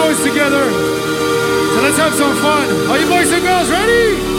hours together. So let's have some fun. Are you boys and girls ready?